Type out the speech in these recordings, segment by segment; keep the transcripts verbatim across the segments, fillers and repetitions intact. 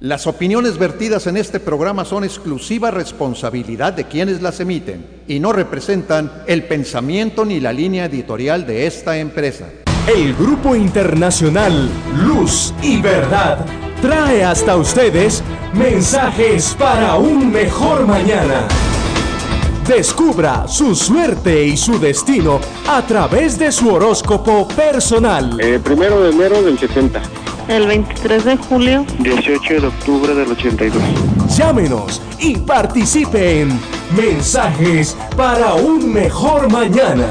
Las opiniones vertidas en este programa son exclusiva responsabilidad de quienes las emiten y no representan el pensamiento ni la línea editorial de esta empresa. El Grupo Internacional Luz y Verdad trae hasta ustedes mensajes para un mejor mañana. Descubra su suerte y su destino a través de su horóscopo personal. Eh, primero de enero del setenta. El veintitrés de julio. dieciocho de octubre del ochenta y dos. Llámenos y participe en Mensajes para un Mejor Mañana.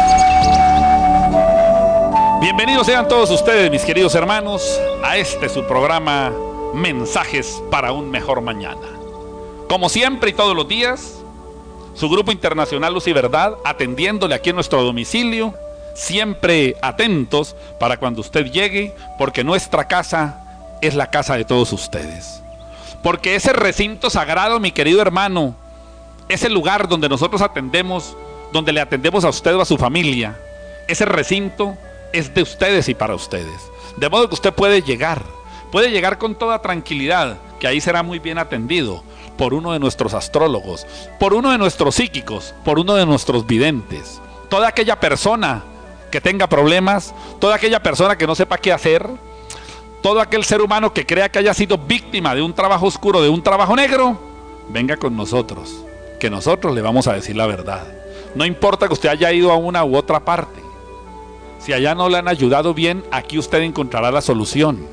Bienvenidos sean todos ustedes, mis queridos hermanos, a este su programa Mensajes para un Mejor Mañana. Como siempre y todos los días, su Grupo Internacional Luz y Verdad, atendiéndole aquí en nuestro domicilio, siempre atentos para cuando usted llegue, porque nuestra casa es la casa de todos ustedes. Porque ese recinto sagrado, mi querido hermano, ese lugar donde nosotros atendemos, donde le atendemos a usted o a su familia, ese recinto es de ustedes y para ustedes. De modo que usted puede llegar, puede llegar con toda tranquilidad, que ahí será muy bien atendido por uno de nuestros astrólogos, por uno de nuestros psíquicos, por uno de nuestros videntes. Toda aquella persona que tenga problemas, toda aquella persona que no sepa qué hacer, todo aquel ser humano que crea que haya sido víctima de un trabajo oscuro, de un trabajo negro, venga con nosotros, que nosotros le vamos a decir la verdad. No importa que usted haya ido a una u otra parte, si allá no le han ayudado bien, aquí usted encontrará la solución.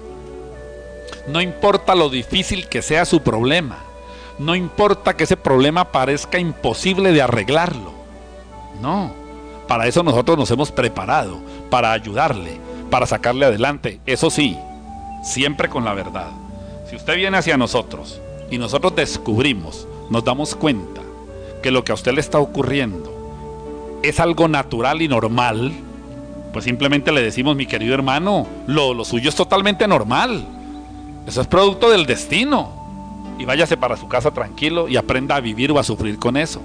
No importa lo difícil que sea su problema, no importa que ese problema parezca imposible de arreglarlo, no, para eso nosotros nos hemos preparado, para ayudarle, para sacarle adelante, eso sí, siempre con la verdad. Si usted viene hacia nosotros y nosotros descubrimos, nos damos cuenta que lo que a usted le está ocurriendo es algo natural y normal, pues simplemente le decimos, mi querido hermano, lo, lo suyo es totalmente normal, eso es producto del destino. Y váyase para su casa tranquilo y aprenda a vivir o a sufrir con eso.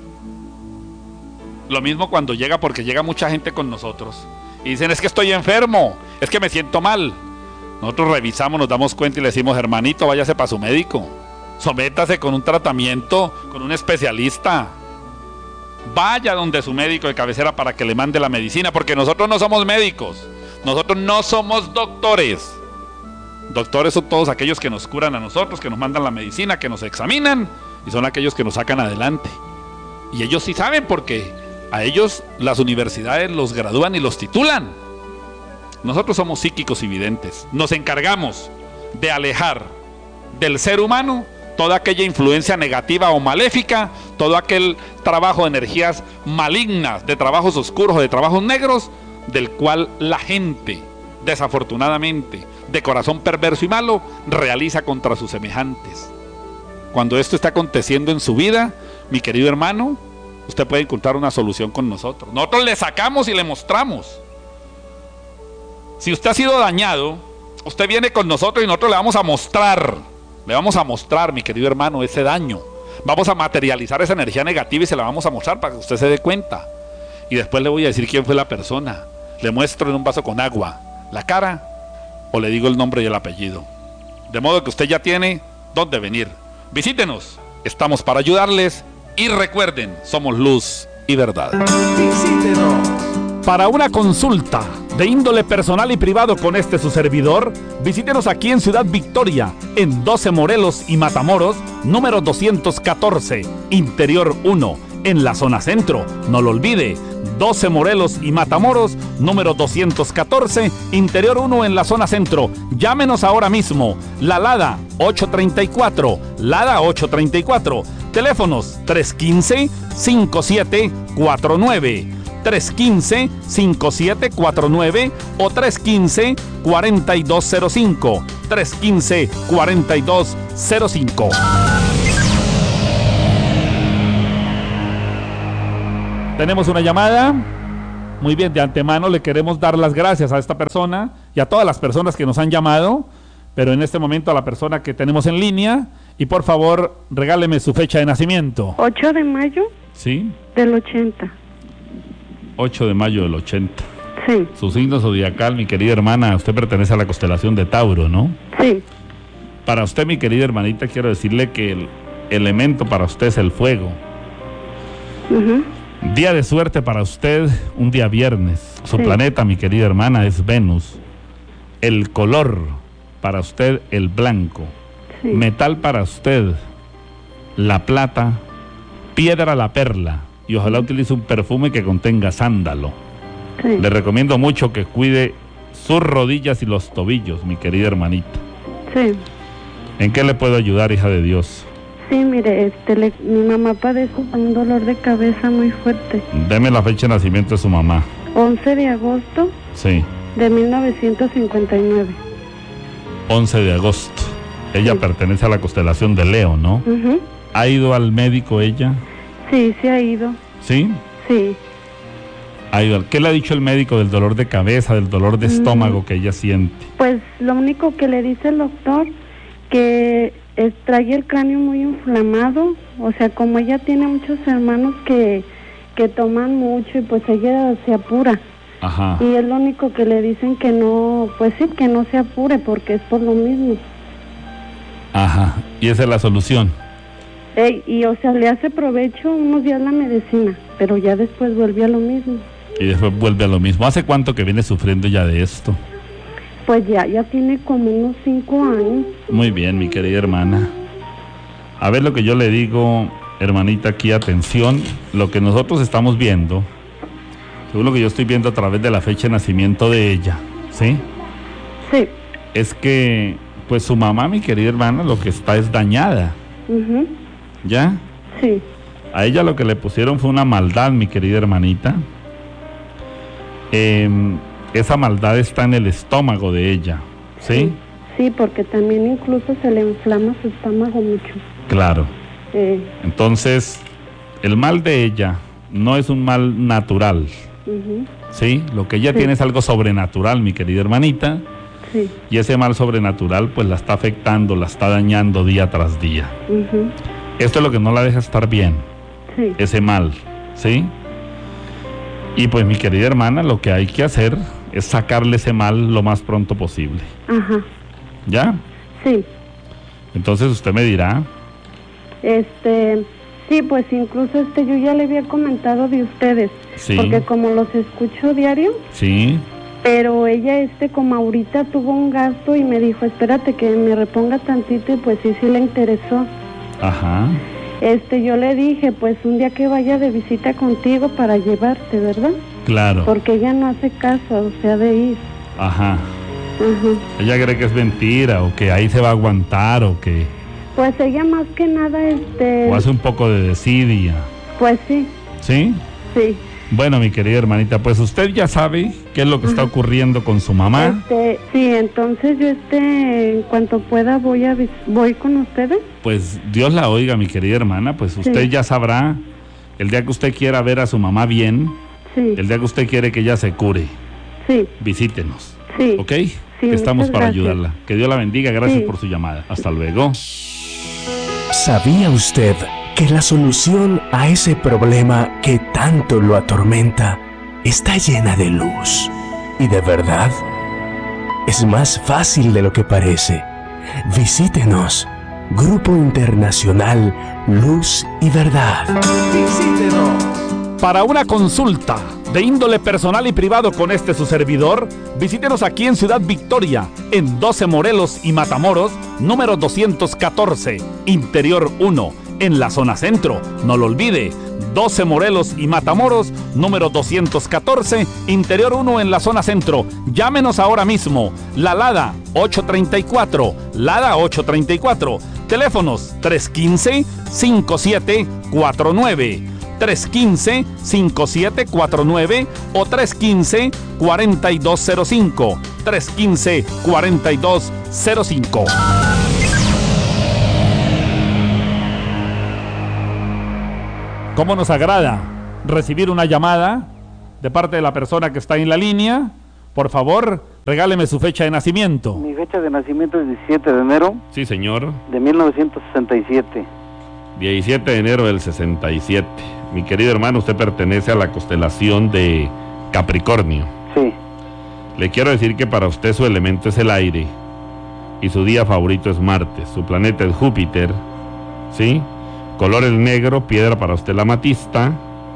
Lo mismo cuando llega, porque llega mucha gente con nosotros y dicen, es que estoy enfermo, es que me siento mal. Nosotros revisamos, nos damos cuenta y le decimos, hermanito, váyase para su médico, sométase con un tratamiento, con un especialista. Vaya donde su médico de cabecera para que le mande la medicina, porque nosotros no somos médicos, nosotros no somos doctores. Doctores son todos aquellos que nos curan a nosotros, que nos mandan la medicina, que nos examinan, y son aquellos que nos sacan adelante. Y ellos sí saben, porque a ellos las universidades los gradúan y los titulan. Nosotros somos psíquicos y videntes. Nos encargamos de alejar del ser humano toda aquella influencia negativa o maléfica, todo aquel trabajo de energías malignas, de trabajos oscuros o de trabajos negros, del cual la gente, desafortunadamente, de corazón perverso y malo, realiza contra sus semejantes. Cuando esto está aconteciendo en su vida, mi querido hermano, usted puede encontrar una solución con nosotros. Nosotros le sacamos y le mostramos. Si usted ha sido dañado, usted viene con nosotros y nosotros le vamos a mostrar, le vamos a mostrar, mi querido hermano, ese daño. Vamos a materializar esa energía negativa y se la vamos a mostrar para que usted se dé cuenta. Y después le voy a decir quién fue la persona. Le muestro en un vaso con agua la cara, o le digo el nombre y el apellido. De modo que usted ya tiene dónde venir. Visítenos, estamos para ayudarles y recuerden, somos luz y verdad. Visítenos. Para una consulta de índole personal y privado con este su servidor, visítenos aquí en Ciudad Victoria, en doce Morelos y Matamoros, número doscientos catorce, Interior uno, en la zona centro. No lo olvide, doce Morelos y Matamoros, número doscientos catorce, Interior uno en la zona centro. Llámenos ahora mismo. La Lada ocho treinta y cuatro, Lada ocho treinta y cuatro. Teléfonos tres uno cinco, cinco siete cuatro nueve, tres uno cinco, cinco siete cuatro nueve o tres uno cinco, cuatro dos cero cinco, tres uno cinco, cuatro dos cero cinco. Tenemos una llamada. Muy bien, de antemano le queremos dar las gracias a esta persona y a todas las personas que nos han llamado, pero en este momento a la persona que tenemos en línea, y por favor, regáleme su fecha de nacimiento. ocho de mayo ¿Sí? del ochenta. ocho de mayo del ochenta. Sí. Su signo zodiacal, mi querida hermana, usted pertenece a la constelación de Tauro, ¿no? Sí. Para usted, mi querida hermanita, quiero decirle que el elemento para usted es el fuego. Uh-huh. Día de suerte para usted, un día viernes. Su sí. planeta, mi querida hermana, es Venus. El color para usted, el blanco. Sí. Metal para usted, la plata. Piedra, la perla. Y ojalá utilice un perfume que contenga sándalo. Sí. Le recomiendo mucho que cuide sus rodillas y los tobillos, mi querida hermanita. Sí. ¿En qué le puedo ayudar, hija de Dios? Sí, mire, este, le, mi mamá padece un dolor de cabeza muy fuerte. Deme la fecha de nacimiento de su mamá. once de agosto Sí. de mil novecientos cincuenta y nueve. once de agosto. Ella Sí. pertenece a la constelación de Leo, ¿no? Uh-huh. ¿Ha ido al médico ella? Sí, se ha ido. ¿Sí? Sí. Ha ido. ¿Qué le ha dicho el médico del dolor de cabeza, del dolor de estómago Mm. que ella siente? Pues lo único que le dice el doctor, que es, trae el cráneo muy inflamado, o sea, como ella tiene muchos hermanos que, que toman mucho y pues ella se apura. Ajá. Y es lo único que le dicen que no, pues sí, que no se apure porque es por lo mismo. Ajá. Y esa es la solución. Ey, y o sea, le hace provecho unos días la medicina, pero ya después vuelve a lo mismo. Y después vuelve a lo mismo. ¿Hace cuánto que viene sufriendo ya de esto? Pues ya, ya tiene como unos cinco años. Muy bien, mi querida hermana. A ver lo que yo le digo, hermanita, aquí, atención. Lo que nosotros estamos viendo, según lo que yo estoy viendo a través de la fecha de nacimiento de ella, ¿sí? Sí. Es que, pues su mamá, mi querida hermana, lo que está es dañada. Uh-huh. ¿Ya? Sí. A ella lo que le pusieron fue una maldad, mi querida hermanita. Eh, esa maldad está en el estómago de ella, ¿sí? Sí, porque también incluso se le inflama su estómago mucho. Claro. Eh, Entonces, el mal de ella no es un mal natural, uh-huh. ¿sí? Lo que ella Sí. tiene es algo sobrenatural, mi querida hermanita. Sí. Y ese mal sobrenatural, pues la está afectando, la está dañando día tras día. Uh-huh. Esto es lo que no la deja estar bien, Sí. ese mal, ¿sí? Y pues, mi querida hermana, lo que hay que hacer es sacarle ese mal lo más pronto posible. Ajá. ¿Ya? Sí. Entonces usted me dirá. Este, sí, pues incluso este yo ya le había comentado de ustedes, Sí. porque como los escucho diario, Sí. pero ella este como ahorita tuvo un gasto y me dijo, espérate que me reponga tantito y pues sí, sí le interesó. Ajá. Este, yo le dije, pues un día que vaya de visita contigo para llevarte, ¿verdad? Claro. Porque ella no hace caso, o sea, de ir. Ajá. Ajá. Ella cree que es mentira o que ahí se va a aguantar o que Pues ella más que nada, este... o hace un poco de desidia. Pues sí, ¿Sí? sí. Bueno, mi querida hermanita, pues usted ya sabe qué es lo que está Ajá. ocurriendo con su mamá. Este, sí, entonces yo este, en cuanto pueda voy a vis- voy con ustedes. Pues Dios la oiga, mi querida hermana, pues usted Sí. ya sabrá el día que usted quiera ver a su mamá bien, Sí, el día que usted quiere que ella se cure, sí, visítenos, sí. ¿ok? Sí, Que estamos muchas para gracias. ayudarla. Que Dios la bendiga, gracias Sí. por su llamada. Hasta luego. ¿Sabía usted que la solución a ese problema que tanto lo atormenta está llena de luz y de verdad? Es más fácil de lo que parece. Visítenos. Grupo Internacional Luz y Verdad. Visítenos. Para una consulta de índole personal y privado con este su servidor, visítenos aquí en Ciudad Victoria, en doce Morelos y Matamoros, número doscientos catorce, Interior uno, en la zona centro. No lo olvide, doce Morelos y Matamoros, número doscientos catorce, Interior uno, en la zona centro. Llámenos ahora mismo. La Lada ocho treinta y cuatro, Lada ocho treinta y cuatro. Teléfonos tres uno cinco, cinco siete cuatro nueve. tres uno cinco, cinco siete cuatro nueve o tres uno cinco, cuatro dos cero cinco. tres uno cinco, cuatro dos cero cinco. ¿Cómo nos agrada recibir una llamada de parte de la persona que está en la línea? Por favor, regáleme su fecha de nacimiento. Mi fecha de nacimiento es diecisiete de enero Sí, señor. de mil novecientos sesenta y siete. diecisiete de enero del sesenta y siete. Mi querido hermano, usted pertenece a la constelación de Capricornio. Sí. Le quiero decir que para usted su elemento es el aire. y su día favorito es martes. Su planeta es Júpiter, ¿sí? Color el negro, piedra para usted la amatista,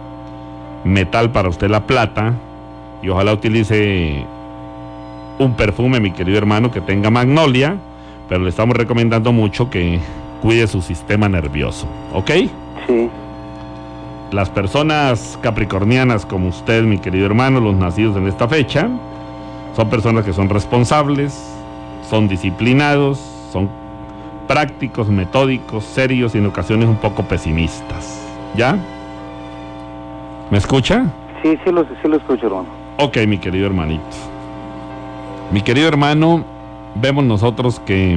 metal para usted la plata, y ojalá utilice un perfume, mi querido hermano, que tenga magnolia, pero le estamos recomendando mucho que cuide su sistema nervioso, ¿ok? Sí. Las personas capricornianas como usted, mi querido hermano, los nacidos en esta fecha, son personas que son responsables, son disciplinados, son prácticos, metódicos, serios y en ocasiones un poco pesimistas. ¿Ya? ¿Me escucha? Sí, sí lo, sí lo escucho, hermano. Ok, mi querido hermanito. Mi querido hermano, vemos nosotros que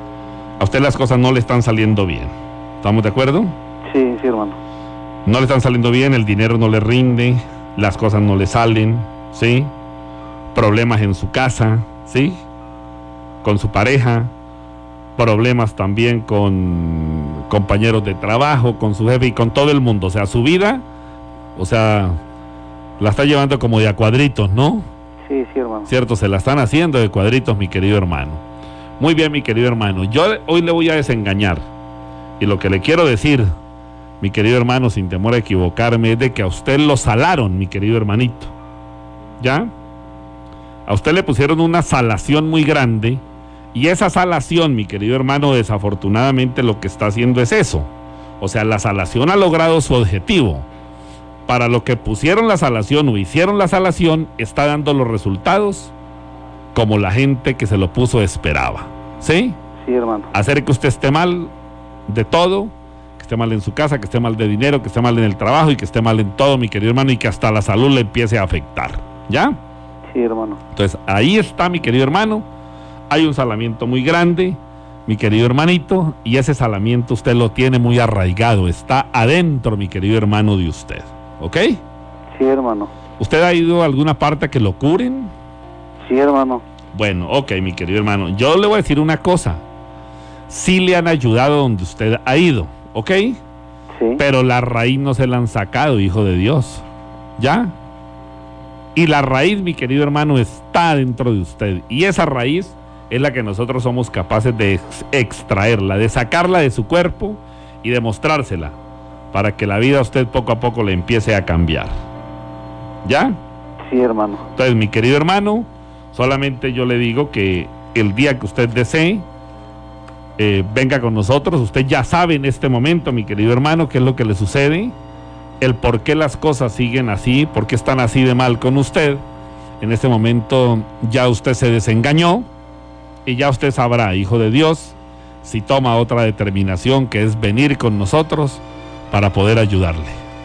a usted las cosas no le están saliendo bien. ¿Estamos de acuerdo? Sí, sí, hermano. No le están saliendo bien, el dinero no le rinde, las cosas no le salen, ¿sí? Problemas en su casa, ¿sí? Con su pareja, problemas también con compañeros de trabajo, con su jefe y con todo el mundo. O sea, su vida, o sea, la está llevando como de a cuadritos, ¿no? Sí, sí, hermano. Cierto, se la están haciendo de cuadritos, mi querido hermano. Muy bien, mi querido hermano. Yo hoy le voy a desengañar. Y lo que le quiero decir, mi querido hermano, sin temor a equivocarme, es de que a usted lo salaron, mi querido hermanito. ¿Ya? A usted le pusieron una salación muy grande. Y esa salación, mi querido hermano, desafortunadamente lo que está haciendo es eso. O sea, la salación ha logrado su objetivo. Para lo que pusieron la salación o hicieron la salación, está dando los resultados como la gente que se lo puso esperaba. ¿Sí? Sí, hermano. Hacer que usted esté mal de todo, que esté mal en su casa, que esté mal de dinero, que esté mal en el trabajo y que esté mal en todo, mi querido hermano, y que hasta la salud le empiece a afectar. ¿Ya? Sí, hermano. Entonces, ahí está, mi querido hermano. Hay un salamiento muy grande, mi querido hermanito, y ese salamiento usted lo tiene muy arraigado, está adentro, mi querido hermano, de usted. ¿Ok? Sí, hermano. ¿Usted ha ido a alguna parte a que lo curen? Sí, hermano. Bueno, ok, mi querido hermano, yo le voy a decir una cosa. Sí le han ayudado donde usted ha ido, ¿ok? Sí. Pero la raíz no se la han sacado, hijo de Dios. ¿Ya? Y la raíz, mi querido hermano, está dentro de usted. Y esa raíz es la que nosotros somos capaces de ex- extraerla, de sacarla de su cuerpo y de mostrársela, para que la vida a usted poco a poco le empiece a cambiar. ¿Ya? Sí, hermano. Entonces, mi querido hermano, solamente yo le digo que el día que usted desee, eh, venga con nosotros. Usted ya sabe en este momento, mi querido hermano, qué es lo que le sucede, el por qué las cosas siguen así, por qué están así de mal con usted. En este momento ya usted se desengañó y ya usted sabrá, hijo de Dios, si toma otra determinación, que es venir con nosotros para poder ayudarle.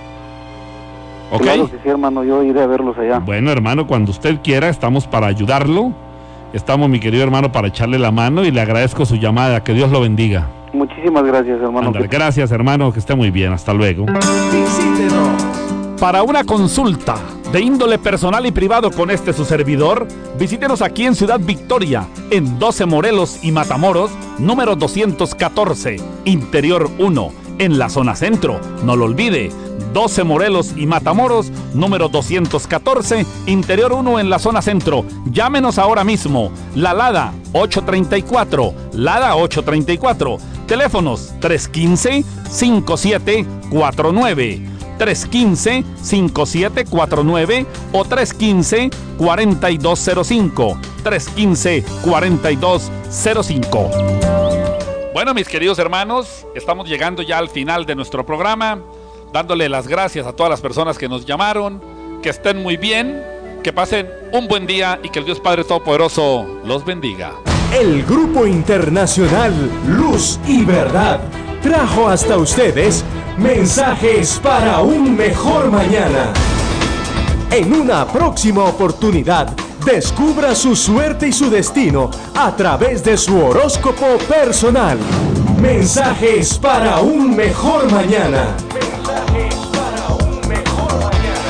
¿Ok? Claro que sí, hermano, yo iré a verlos allá. Bueno, hermano, cuando usted quiera, estamos para ayudarlo. Estamos, mi querido hermano, para echarle la mano, y le agradezco su llamada. Que Dios lo bendiga. Muchísimas gracias, hermano. Andale, gracias, hermano, que esté muy bien. Hasta luego. Visítenos. Para una consulta de índole personal y privado con este su servidor, visítenos aquí en Ciudad Victoria, en doce Morelos y Matamoros, número doscientos catorce, Interior uno, en la zona centro. No lo olvide, doce Morelos y Matamoros, número doscientos catorce, Interior uno, en la zona centro. Llámenos ahora mismo. La Lada ocho treinta y cuatro, Lada ocho treinta y cuatro. Teléfonos tres uno cinco, cinco siete cuatro nueve. tres uno cinco, cinco siete cuatro nueve o tres uno cinco, cuatro dos cero cinco. tres uno cinco, cuatro dos cero cinco. Bueno, mis queridos hermanos, estamos llegando ya al final de nuestro programa, dándole las gracias a todas las personas que nos llamaron. Que estén muy bien, que pasen un buen día y que el Dios Padre Todopoderoso los bendiga. El Grupo Internacional Luz y Verdad trajo hasta ustedes mensajes para un mejor mañana. En una próxima oportunidad, descubra su suerte y su destino a través de su horóscopo personal. Mensajes para un mejor mañana. Mensajes para un mejor mañana.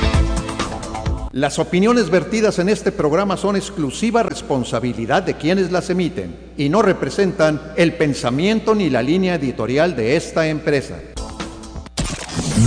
Las opiniones vertidas en este programa son exclusiva responsabilidad de quienes las emiten y no representan el pensamiento ni la línea editorial de esta empresa.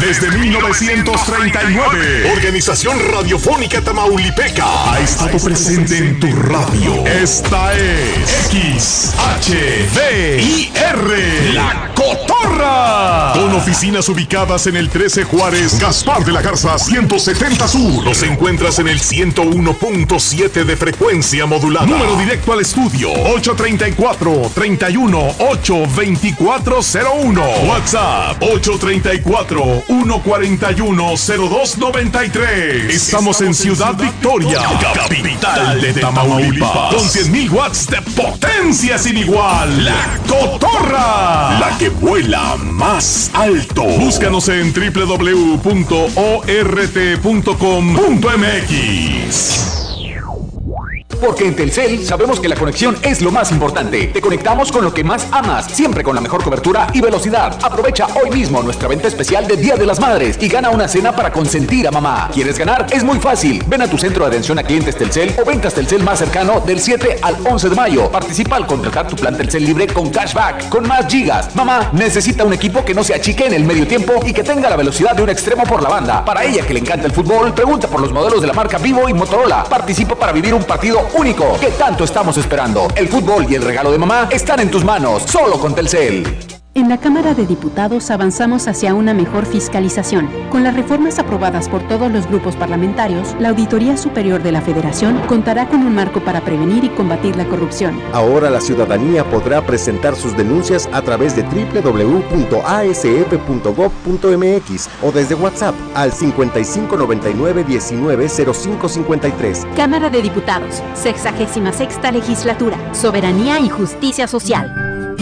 desde mil novecientos treinta y nueve. Organización Radiofónica Tamaulipeca ha estado presente en tu radio. Esta es X H V I R, La Cotorra. Con oficinas ubicadas en el trece Juárez, Gaspar de la Garza ciento setenta Sur. Los encuentras en el ciento uno punto siete de frecuencia modulada. Número directo al estudio ocho treinta y cuatro, treinta y uno, ocho veinticuatro cero uno. WhatsApp ocho treinta y cuatro, uno cuarenta y uno, cero dos noventa y tres. Estamos en Ciudad Victoria, capital de Tamaulipas, con cien mil watts de potencia sin igual. La Cotorra, la que vuela más alto. Búscanos en doble u doble u doble u punto o r t punto com punto m x. Porque en Telcel sabemos que la conexión es lo más importante. Te conectamos con lo que más amas, siempre con la mejor cobertura y velocidad. Aprovecha hoy mismo nuestra venta especial de Día de las Madres y gana una cena para consentir a mamá. ¿Quieres ganar? Es muy fácil. Ven a tu centro de atención a clientes Telcel o ventas Telcel más cercano del siete al once de mayo. Participa al contratar tu plan Telcel libre con cashback, con más gigas. Mamá necesita un equipo que no se achique en el medio tiempo y que tenga la velocidad de un extremo por la banda. Para ella que le encanta el fútbol, pregunta por los modelos de la marca Vivo y Motorola. Participa para vivir un partido único. ¿Qué tanto estamos esperando? El fútbol y el regalo de mamá están en tus manos, solo con Telcel. En la Cámara de Diputados avanzamos hacia una mejor fiscalización. Con las reformas aprobadas por todos los grupos parlamentarios, la Auditoría Superior de la Federación contará con un marco para prevenir y combatir la corrupción. Ahora la ciudadanía podrá presentar sus denuncias a través de doble u doble u doble u punto a s f punto gob punto m x o desde WhatsApp al cincuenta y cinco noventa y nueve diecinueve cero cinco cincuenta y tres. Cámara de Diputados, sexagésima sexta Legislatura, Soberanía y Justicia Social.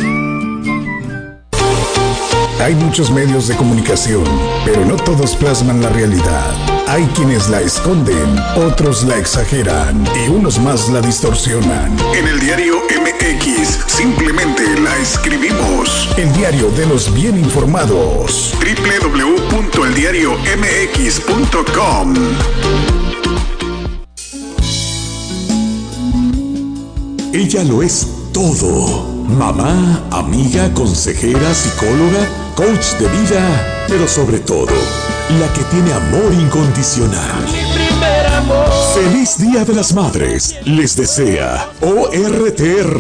Hay muchos medios de comunicación, pero no todos plasman la realidad. Hay quienes la esconden, otros la exageran y unos más la distorsionan. En el diario M X simplemente la escribimos. El diario de los bien informados. doble u doble u doble u punto el diario m x punto com. Ella lo es todo. Mamá, amiga, consejera, psicóloga, coach de vida, pero sobre todo, la que tiene amor incondicional. Mi primer amor. Feliz Día de las Madres. Les desea O R T